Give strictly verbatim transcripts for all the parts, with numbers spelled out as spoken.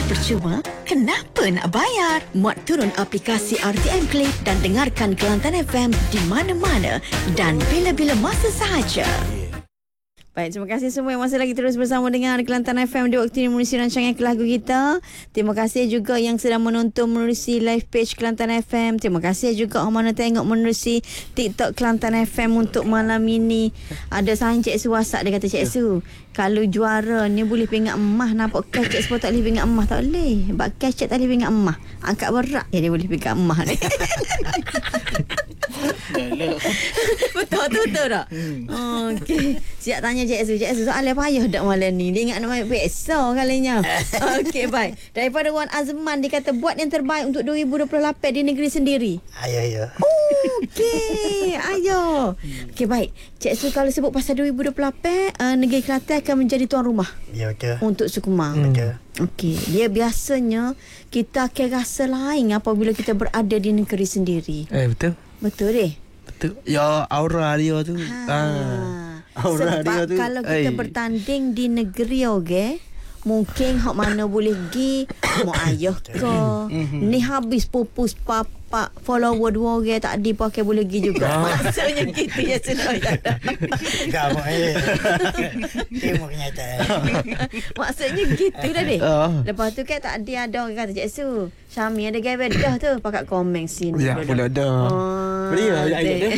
percuma? Kenapa nak bayar? Muat turun aplikasi R T M Play dan dengarkan Kelantan F M di mana-mana dan bila-bila masa sahaja. Baik, terima kasih semua yang masih lagi terus bersama dengan Kelantan F M di waktu ini menerusi rancangan Kelas Lagu Kita. Terima kasih juga yang sedang menonton menerusi live page Kelantan F M. Terima kasih juga orang mana tengok menerusi TikTok Kelantan F M untuk malam ini. Ada sahaja Cik Su WhatsApp, dia kata, Cik Su, kalau juara ni boleh pingat emas, nampak cash Cik Su tak boleh pingat emas. Tak boleh. Sebab cash Cik tak boleh pingat emas. Angkat berat ya dia boleh pingat emas ni. Betul betul betul tak? Hmm. Okey. Siap tanya Cik Su. Cik Su, soalan payah tak malam ni? Dia ingat nak main peksa kalinya. Okey, baik. Daripada Wan Azman, dia kata buat yang terbaik untuk dua ribu dua puluh lapan di negeri sendiri. Ayo, ayo. Okey, ayo. Okey, baik. Cik Su, kalau sebut pasal dua ribu dua puluh lapan, uh, negeri Kelantan akan menjadi tuan rumah. Ya, betul. Untuk Sukma. Hmm. Betul. Okey, dia biasanya kita akan rasa lain apabila kita berada di negeri sendiri. Eh, betul. Betul deh. Betul. Ya, aura dia tu. Ha. Ah. Aura Sebab dia tu. kalau kita Ay. bertanding di negeri okay, mungkin hak mana boleh pergi mak ayah ke. Ni habis pupus papa follower dua orang tak ada pakai boleh pergi juga. Maksudnya gitu ya sudah ya. Tak mau eh. Tengok kenyataan. Maksudnya gitu dah deh. Oh. Lepas tu kan tak ada ada orang kata, Cik Su, Syami ada gaya dah tu pakat komen sini. Ya, pula dah. Oh, Boleh ya ayat dia.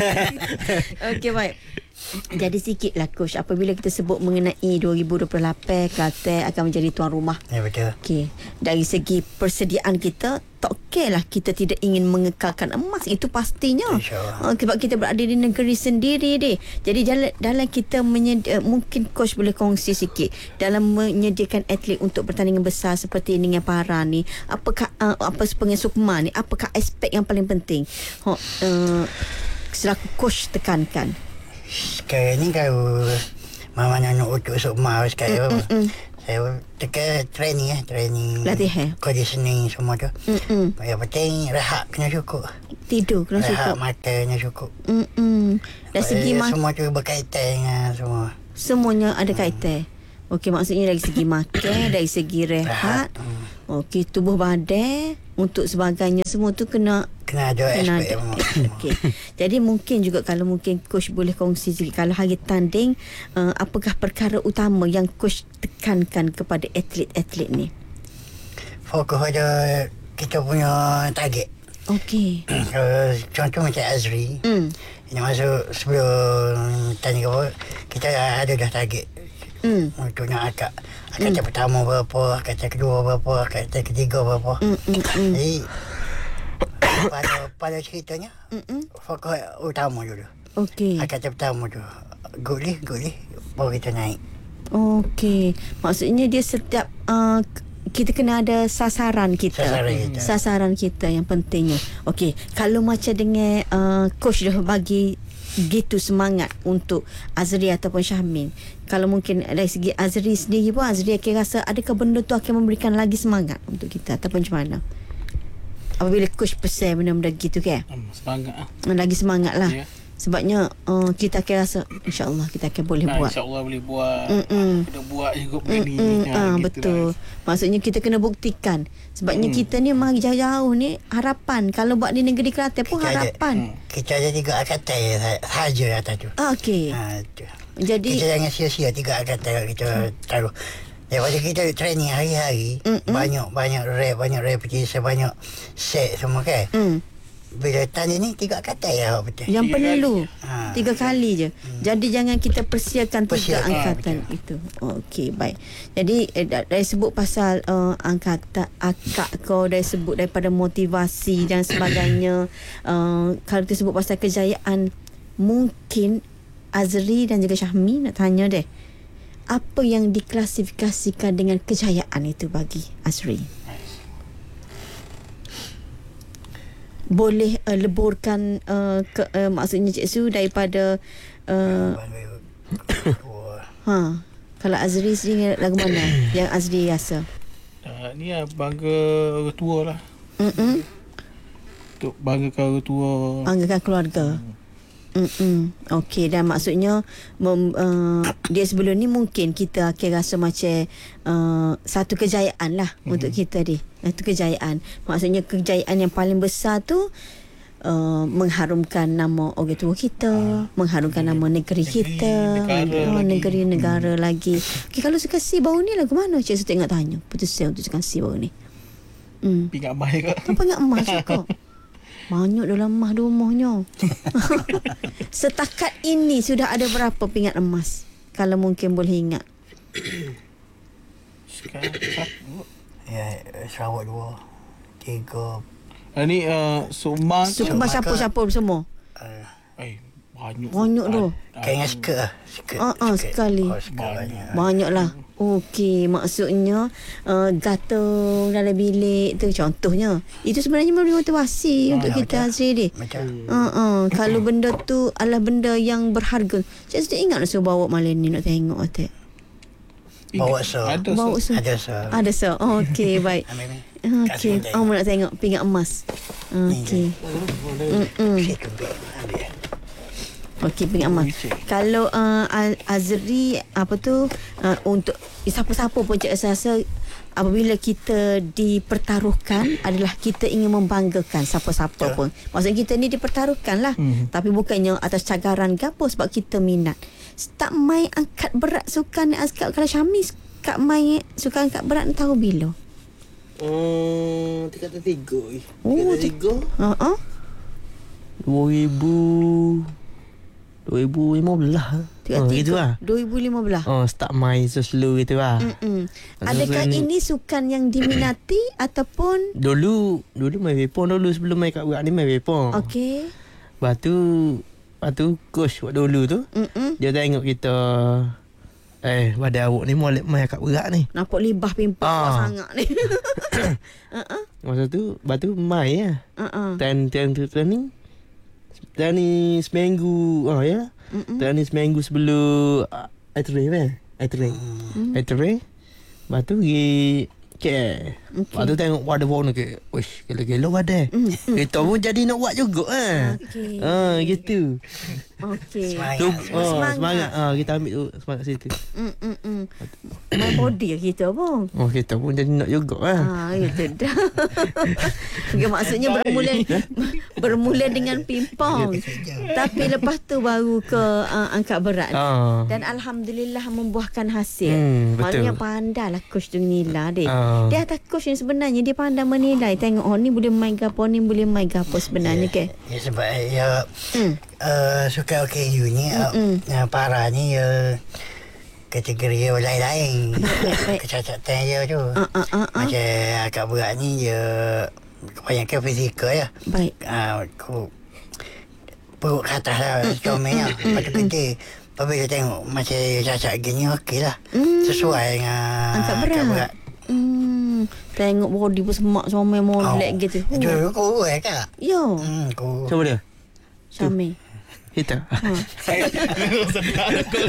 Okey, baik. Jadi sikitlah coach, apabila kita sebut mengenai dua ribu dua puluh lapan Kelantan akan menjadi tuan rumah. Ya, betul. Okey, dari segi persediaan kita, tak okey lah kita tidak ingin mengekalkan emas, itu pastinya. InsyaAllah. Uh, sebab kita berada di negeri sendiri deh. Jadi dalam, dalam kita menyedi- mungkin coach boleh kongsi sikit dalam menyediakan atlet untuk pertandingan besar seperti dengan para ni. Apakah uh, apa sebagai Sukma ni, apakah aspek yang paling penting? Ho, uh, selaku coach tekankan. Sekarang ni kalau Mama nak untuk Sukma sekarang, mm, mm, mm. saya tekan training eh, training Latihan. conditioning semua tu. Mm-mm. Yang penting rehat kena cukup. Tidur kena Rehat cukup. mata kena cukup. Mm-mm. Dari segi Eh, mak- semua tu berkaitan dengan semua. semuanya ada kaitan. Okey, maksudnya dari segi makan, dari segi rehat, Hmm. okey, tubuh badan, untuk sebagainya semua tu kena Kena ada kena aspek ada. semua. Okey. Jadi mungkin juga kalau mungkin coach boleh kongsi sikit kalau hari tanding, uh, apakah perkara utama yang coach tekankan kepada atlet-atlet ni? Fokus pada kita punya target. Okey. Kalau contoh macam Azri, Hmm. ini masuk sebelum tanya apa, kita ada dah target. Hmm. Untuk nak akak Akad mm. pertama berapa, akad kedua berapa, akad ketiga berapa. Hmm. Hmm. Hmm. Jadi pada, pada ceritanya Hmm. fokus utama dulu. Okey. Akad pertama tu good lih, good lih, baru kita naik. Okey. Maksudnya dia setiap uh, kita kena ada sasaran kita. Sasaran kita. Sasaran kita yang pentingnya. Okey, kalau macam dengan uh, coach dah bagi gitu semangat untuk Azri ataupun Syahmin, kalau mungkin dari segi Azri sendiri pun, Azri akan rasa adakah benda tu akan memberikan lagi semangat untuk kita ataupun macam mana apabila coach pesan benda-benda gitu kan? Semangat lah. Lagi semangat lah. Ya. Sebabnya uh, kita akan rasa insya-Allah kita akan boleh Ha, buat. InsyaAllah boleh buat. Mm-mm. Kena buat juga begini. Mm-mm. Ha, Ah, gitu betul. lah. Maksudnya kita kena buktikan. Sebabnya Mm. kita ni memang jauh-jauh ni harapan. Kalau buat di negeri Kelantan pun Kita ada- harapan. Kita ada tiga angkatan sahaja atas tu. Ah, okey. Ha, tu. Jadi Kita jangan sia-sia tiga angkatan kita taruh. Daripada kita training hari-hari, Mm-mm. banyak-banyak rep, banyak repetition, banyak set semua kan. mm, Bila tanya ni tiga angkatan ya betul. yang Tiga perlu Ha. tiga kali je. Jadi jangan kita persiakan tiga Persiakan, angkatan itu. Okey, baik. Jadi eh, da- dari sebut pasal uh, angkatan akak kau, dari sebut daripada motivasi dan sebagainya. Uh, kalau kita sebut pasal kejayaan, mungkin Azri dan juga Syahmi nak tanya deh. Apa yang diklasifikasikan dengan kejayaan itu bagi Azri? Boleh uh, leburkan uh, ke, uh, maksudnya Cik Su daripada uh, ha, kalau Azri sendiri lagu mana yang Azri rasa? Uh, ni lah bangga orang tua lah. Mm-mm. Untuk banggakan orang tua. Banggakan keluarga. Mm-mm. Okey, dan maksudnya mem, uh, dia sebelum ni mungkin kita akan rasa macam uh, satu kejayaan lah mm-hmm. untuk kita ni. Itu kejayaan. Maksudnya kejayaan yang paling besar tu Uh, mengharumkan nama orang tua kita, uh, mengharumkan nama negeri, negeri kita, negara oh, lagi. negeri negara hmm. lagi. Okay, kalau suka si baru ni lagu mana? Cik Suti ingat tanya. Putus saya untuk suka si baru ni. Hmm. Pingat emas ke? Apa ingat emas suka? Banyak dalam emas di rumahnya. Setakat ini sudah ada berapa pingat emas? Kalau mungkin boleh ingat. Sekarang satu. Ya, Sarawak dua. Tiga. Ah, ni uh, Sukma Sukma siapa-siapa semua? Uh, Eh, banyak. Banyak tu. Kayak dengan skirt lah. Skirt. Ah, ah, skirt. sekali. Oh, skirt banyak. Banyak lah. Okey, maksudnya uh, gantung dalam bilik tu contohnya. Itu sebenarnya memberi motivasi Ah, untuk ya, kita macam- Azri ni. Macam Uh, uh, kalau benda tu adalah benda yang berharga. Cik Siti ingat nak suruh bawa malam ni nak tengok Atik. bawa so. Ada Bawa so. so. Ada so. Ada so. Oh, okey, baik. Ambil ni. Okey. Kasih Oh, tengok. nak tengok pingat emas. Okey. Mm-mm. Situ ambil. Ambil. Okey, pingat emas. Wicik. Kalau uh, Azri apa tu uh, untuk siapa-siapa pun cik rasa apabila kita dipertaruhkan adalah kita ingin membanggakan siapa-siapa Betul. pun. Maksudnya kita ni dipertaruhkan lah. Mhm. Tapi bukannya atas cagaran ke apa sebab kita minat. Tak main angkat berat sukan angkat kalau Syami kat main sukan angkat berat ni tahu bila? Hmm, tiga kata tiga. Oh, Tiga kata ti- tiga. Uh-uh. Dua ribu. Dua ribu lima belas. Tiga, Oh, tiga. gitu lah. dua ribu lima belas. Oh, start main so slow gitu lah. Mm-mm. Masa Adakah ni- ini sukan yang diminati ataupun Dulu, dulu main vapor dulu sebelum main kat berat ni main vapor. okey? Lepas tu, lepas tu coach waktu dulu tu, Mm-mm. dia tengok kita, eh, pada awak ni molek main kat berat ni. Nampak libah pimpah Ah. sangat ni. uh-uh. Masa tu, lepas tu main lah. Uh-uh. Time, time tu training. Training seminggu, oh ya lah. Mm-mm. Training seminggu sebelum uh, I train kan? I train. Mm. I train. Lepas tu pergi K L. Okey. Lepas tu tengok wadah bawah ni ke. Wish, gila-gila wadah. Mm, Kita pun jadi nak buat juga kan. Okey. Ah, gitu. Okey. Semangat. Tu, Semangat. oh, Semangat. semangat. Ah, kita ambil tu semangat situ. Mm, mm, mm. Main body lah kita pun. Oh, kita pun jadi nak juga kan. Ah, itu dah. Okay, maksudnya bermula bermula dengan pimpong. Tapi lepas tu baru ke uh, angkat berat. Ah. Dan alhamdulillah membuahkan hasil. Hmm, betul. Maknanya pandailah coach tu nilai dia. Ah. Dia atas coach yang sebenarnya dia pandai menilai. Tengok oh ni boleh main gapo, ni boleh main gapo sebenarnya ke. Ya sebab ya Hmm. uh, suka O K U ni Mm-mm. uh, parah ni ya kategori dia lain-lain. Baik, baik. Kecacatan dia tu. Ah ah ah. ah. Macam agak berat ni dia kebanyakan fizikal ya. Baik. Ah, aku perut ke atas lah comel lah. Lepas tu kerja. Lepas bila tengok macam cacat gini okey lah. Hmm. Sesuai dengan Angkat berat. Hmm. Tengok body pun semak comel molek gitu. Itu Oh. kurus kak. Yo, Hmm, kurus. Siapa dia? Syami. Kita. Sedar aku.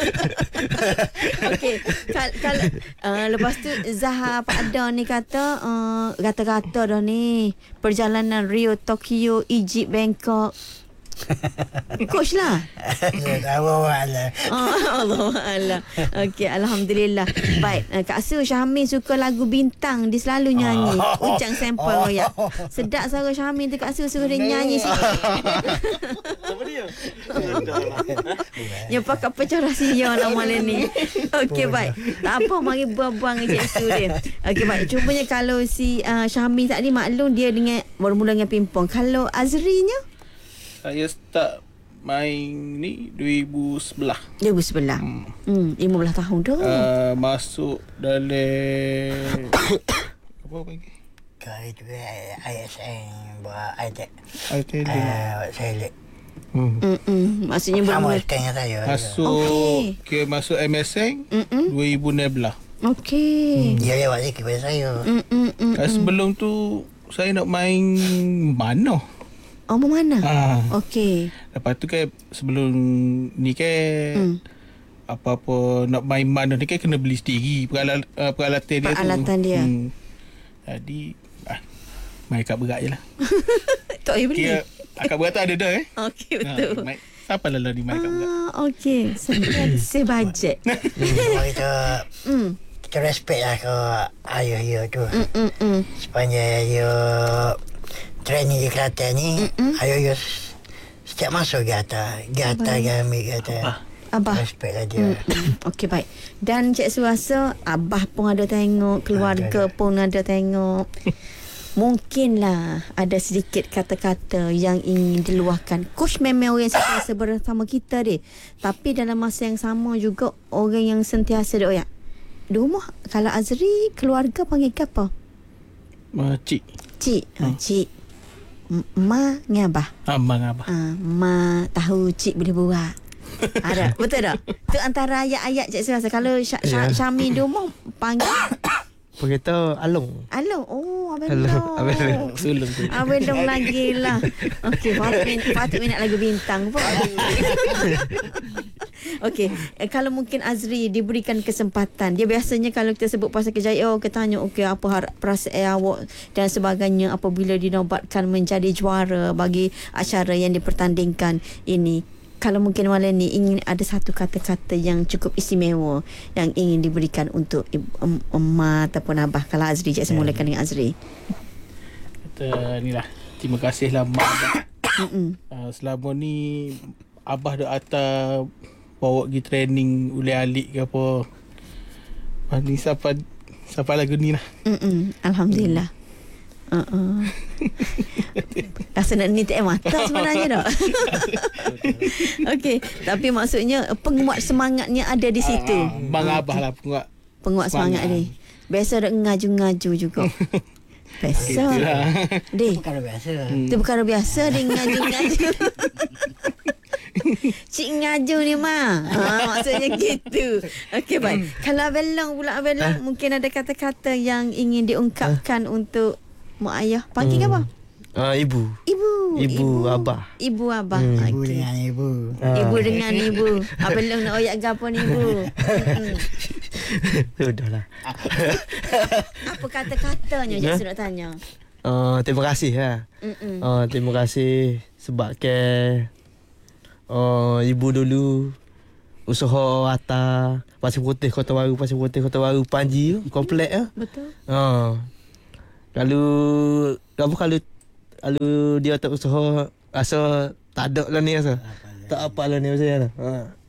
Okey, kal- kalau uh, lepas tu Zaha Pak Ada ni kata uh, kata-kata dah ni perjalanan Rio, Tokyo, Egypt, Bangkok. Coach lah. Allah Allah. Oh, Allah Allah. Okey, alhamdulillah. Baik, uh, Kak Su Syahmin suka lagu Bintang, dia selalu nyanyi. Ucang sampel Oh. royak. Sedap suara Syahmin tu, Kak Su suruh dia nyanyi sikit. Siapa dia? Ya pakai pecah rahsia nama malam ni. Okey baik. Tak apa mari buang-buang dengan Cik Su dia. Okey baik. Cumanya kalau si uh, Syahmin tadi maklum dia dengan mula-mula dengan pimpong. Kalau Azrinya Saya start main ni dua ribu sebelas. dia bersebelah. Hmm. hmm, lima belas tahun dah. Uh, masuk dalam apa panggil? Kau itu I S N buat I T. I T D. Ah, saya lihat. Hmm. Hmm, maksudnya Sama bermula. sekarang dengan saya. Masuk Okey. okay, masuk M S N Mm-mm. dua ribu enam belas. Okey. Dia lewat sikit pada saya. Hmm hmm hmm. Hmm. Sebelum tu saya nak main mana? Oh, mau mana? Ah. Okey. Lepas tu kan sebelum ni kan Hmm. apa-apa nak main mana ni kan kena beli sendiri peralat, uh, peralatan dia tu. Peralatan dia. Hmm. Jadi ah, main kat berat je lah. Tak payah beli. Kira akak berat tu ada dah eh. Okey betul. Ha, main, Siapa lah ni mai kat budak. Ah, okey. Save budget. Semua kita Hmm. kita respect lah ke ayah dia tu. Mm, mm, mm. Sepanjang dia training di Kelantan ni, ayah dia setiap masuk ke atas, ke atas, ke ambil ke atas. Abah. Respect lah dia. Mm-mm. Okey, baik. Dan Cik Su rasa Abah pun ada tengok, keluarga Ada, ada. pun ada tengok. Mungkinlah ada sedikit kata-kata yang ingin diluahkan. Coach memang orang yang sentiasa bersama kita deh. Tapi dalam masa yang sama juga orang yang sentiasa deh. Oh ya. Di rumah kalau Azri keluarga panggil ke apa? Uh, cik. Cik. Hmm. Cik. M- Ma dengan Abah. Abang abah. Ah, Ma tahu cik boleh buat. Ada. Betul tak? Itu antara ayat-ayat Cik Su rasa. Kalau Sy- Sy- Syami di rumah panggil Apa kata Along. Along. Oh, Abang Along. Long. Abang Long. Sulung tu. Abang Long lagi lah. Okey, patut, patut minat lagu bintang pun. Okey, eh, kalau mungkin Azri diberikan kesempatan, dia biasanya kalau kita sebut pasal kejayaan, oh, kita tanya okey apa harap perasaan awak dan sebagainya apabila dinobatkan menjadi juara bagi acara yang dipertandingkan ini. Kalau mungkin malam ni ingin ada satu kata-kata yang cukup istimewa yang ingin diberikan untuk ibu, em, emak ataupun abah. Kalau Azri, Cik semulakan dengan Azri. Kata ni lah. Terima kasihlah mak abah. Mm-mm. Uh, selama ni abah dah atas bawa pergi training ulik-alik ke apa. Ah, ni siapa siapa lagu ni lah. Mm-mm. Alhamdulillah. Uh-uh. Rasa nak nitik air mata sebenarnya tak? Okey, tapi maksudnya penguat semangatnya ada di situ. Bang abah lah penguat. Penguat semangat semangat. ni. Biasa ada ngaju-ngaju juga. Biasa. Itulah. Deh, Bukan biasa. itu perkara biasa dia ngaju-ngaju. Cik ngaju ni ma. Ha, maksudnya gitu. Okey, baik. Kalau Abang Long pula Abang Long mungkin ada kata-kata yang ingin diungkapkan untuk mak ayah. Panggil apa? Ah, ibu. Ibu. Ibu, abah. Ibu abah. Hmm. Ibu Okey. dengan ibu. Ibu dengan ibu. Abang Long nak oyak gapo ni ibu? Mm-mm. Sudahlah. Apa kata-katanya je saya nak tanya. Uh, terima kasih lah. Mm-mm. Uh, terima kasih sebab ke uh, ibu dulu usaha atas Pasir Putih Kota Baru, Pasir Putih Kota Baru Panji tu, komplek ah. Betul. Uh, kalau apa kalau kalau dia tak usaha rasa tak ada lah ni rasa. Tak apa lah ni saya lah. Ha.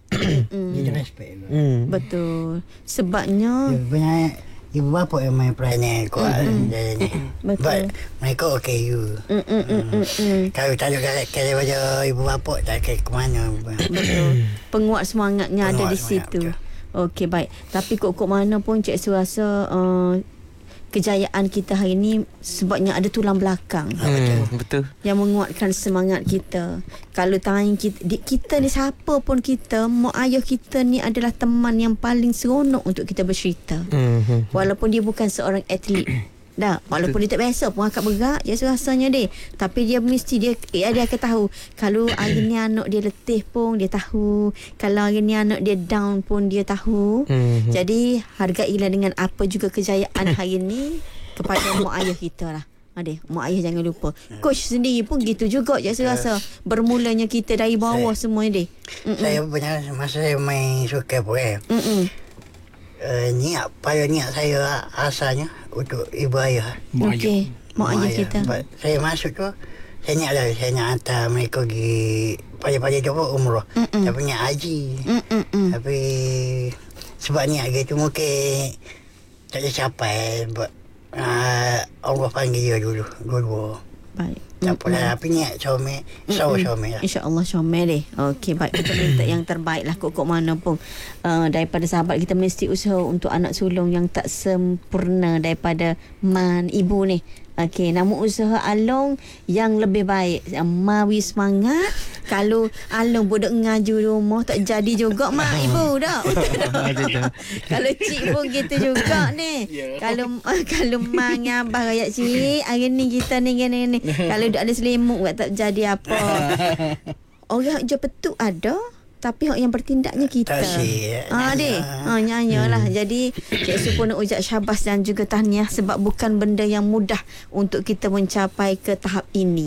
Kita respect juga. Hmm. Betul. Sebabnya Dia punya ibu bapa yang main peranan kuat dia ni. Betul. But mereka okay you. mm mm mm mm mm. Kalau tak ada karakter daripada ibu bapa tak ke ke mana. Betul. Penguat semangatnya ada Penguat di semangat, situ. betul. Okey, baik. Tapi kok-kok mana pun Cik Su rasa uh, kejayaan kita hari ini sebabnya ada tulang belakang Hmm, betul. yang menguatkan semangat kita. Kalau tanya kita, di- kita ni siapa pun kita, mak ayah kita ni adalah teman yang paling seronok untuk kita bercerita. Hmm. hmm. Walaupun dia bukan seorang atlet. Dah, walaupun dia tak biasa pun angkat berat, dia rasanya dia. Tapi dia mesti dia eh, dia akan tahu kalau hari ni anak dia letih pun dia tahu. Kalau hari ni anak dia down pun dia tahu. Hmm. Jadi hargailah dengan apa juga kejayaan hari ni kepada mak ayah kita lah. Adik, mak ayah jangan lupa. Coach sendiri pun gitu juga je saya rasa. Bermulanya kita dari bawah Saya- semua dia. Saya punya masa saya main suka pun kan. Mm-mm. Uh, niat pada niat saya asalnya untuk ibu ayah. Mak ayah. Okey, mak ayah kita. But saya masuk tu saya niat dah saya nak hantar mereka pergi pada-pada tu pun umrah. Mm-mm. Tapi niat haji. Mm-mm. Tapi sebab niat gitu mungkin tak tercapai. But uh, Allah panggil dia dulu. Dua-dua. Baik. Tak apalah. Tapi niat comel. Sama-sama lah. InsyaAllah Syamil deh. Okey, baik. Kita minta yang terbaik lah kok-kok mana pun. Uh, daripada sahabat kita mesti usaha untuk anak sulung yang tak sempurna daripada man ibu ni. Okey, namun usaha Along yang lebih baik. Mawi semangat. Kalau Along budak ngaju rumah tak jadi juga mak ibu dah. Kalau cik pun gitu juga ni. Ya. Kalau kalau mak dengan abah kayak cik, hari ni kita ni gini ni. Kalau duk ada selimut buat tak jadi apa. Orang je petuk ada, tapi hak yang bertindaknya kita. Tak sih. Ah deh. Ha nyanyalah. Hmm. Jadi Cik Su pun nak ucap syabas dan juga tahniah sebab bukan benda yang mudah untuk kita mencapai ke tahap ini.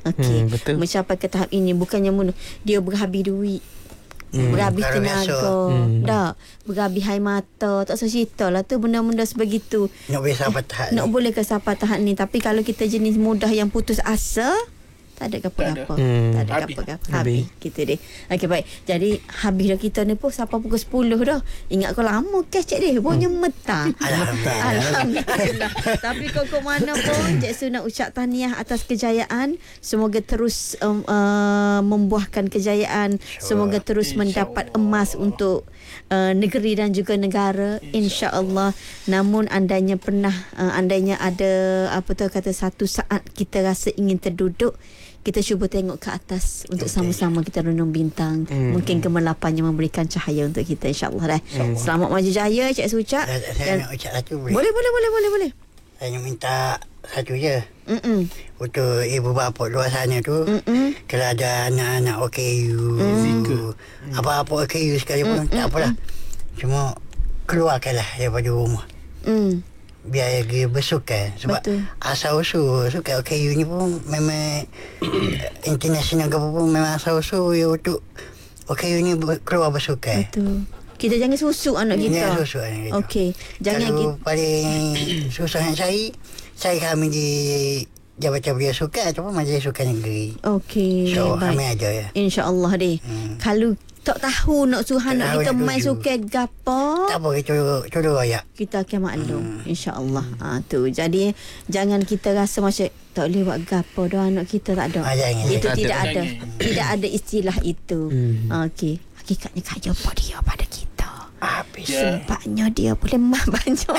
Okey. Hmm, betul. Mencapai ke tahap ini bukannya mun- dia berhabis duit. Hmm. Berhabis Kalau tenaga. biasa. Hmm. Tak. Berhabis air mata. Tak usah cerita lah tu benda-benda sebegitu. Nak boleh sampai tahap Nak ni. boleh ke sampai tahap ni. Tapi kalau kita jenis mudah yang putus asa, tak ada apa-apa. Tak ada. Hmm. Tak ada Habis. apa-apa. Habis. Habis. Gitu deh. Okey baik. Jadi habis dah kita ni pun sampai pukul sepuluh dah. Ingat kau lama ke cik deh. Bunyi metang. Alhamdulillah. Alhamdulillah. Tapi kau ke mana pun Cik Su nak ucap tahniah atas kejayaan. Semoga terus um, uh, membuahkan kejayaan. Semoga terus mendapat emas untuk uh, negeri dan juga negara, insya-Allah. Namun andainya pernah uh, andainya ada apa tu kata satu saat kita rasa ingin terduduk, kita cuba tengok ke atas untuk Okay. sama-sama kita renung bintang. Hmm. Mungkin kemelapannya memberikan cahaya untuk kita, insya-Allah dah. Selamat maju jaya Cik Su ucap. Saya, saya Dan- nak ucap satu boleh? boleh boleh boleh boleh boleh. Saya nak minta satu je. Mm-mm. Untuk ibu bapa luar sana tu. Mm-mm. Kalau ada anak-anak O K U. Apa-apa O K U sekali pun tak apalah. Cuma keluarkanlah daripada rumah. Mm. Biar dia bersukan. Sebab Betul. asal-usul sukan O K U ni pun memang international ke apa pun memang asal-usul ya untuk O K U ni ber- keluar bersukan. Betul. Kita jangan susuk anak kita. Jangan susuk anak kita. Okey. Jangan Kalau kita. paling susah nak cari, cari kami di Jabatan Belia Sukan ataupun Majlis Sukan Negeri. Okey. So, kami Baik. ada ya. InsyaAllah deh. Hmm. Kalau tak tahu nak suruh Tak anak tahu kita nak main tuju. sukan gapo, Tak apa, kita tolong royak. kita akan maklum, insya-Allah. Ha tu. Jadi jangan kita rasa macam tak boleh buat gapo dah anak kita, tak ada. Ah, jangan. Itu Tak ada. tidak ada. Jangan. Tidak ada istilah itu. Hmm. Ha, okey. Hakikatnya kaya apa dia pada kita. Habis. Ya. Sempatnya dia boleh mah banyak.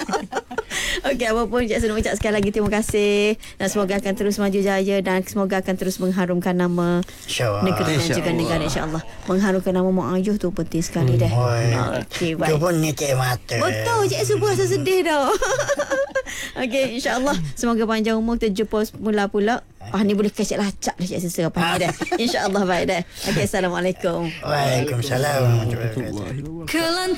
Okey, apapun Cik Su nak ucap sekali lagi terima kasih. Dan semoga akan terus maju jaya dan semoga akan terus mengharumkan nama InsyaAllah. negeri dan juga InsyaAllah. negara, insya-Allah. Mengharumkan nama mak ayuh tu penting sekali dah. Oi. Okey, Itu baik. pun nitik mata. Betul, Cik Su pun rasa sedih dah. Okey, insya-Allah semoga panjang umur kita jumpa semula pula. Ah ni boleh kecek lacak dah Cik Su apa ni dah. Insya-Allah baik dah. Okey, assalamualaikum. Waalaikumsalam warahmatullahi wabarakatuh. Kelantan